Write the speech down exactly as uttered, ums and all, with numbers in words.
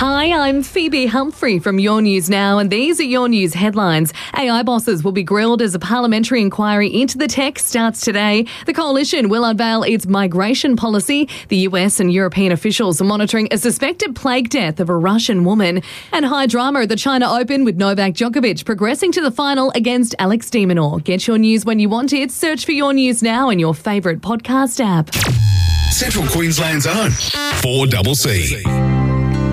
Hi, I'm Phoebe Humphrey from Your News Now, and these are Your News headlines. A I bosses will be grilled as a parliamentary inquiry into the tech starts today. The coalition will unveil its migration policy. The U S and European officials are monitoring a suspected plague death of a Russian woman. And high drama at the China Open with Novak Djokovic progressing to the final against Alex de Minaur. Get your news when you want it. Search for Your News Now in your favourite podcast app. Central Queensland's own four C C.